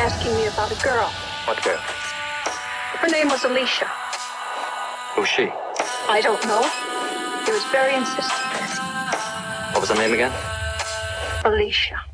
asking me about a girl. What girl? Her name was Alicia. Who's she? I don't know. He was very insistent. What was her name again? Alicia.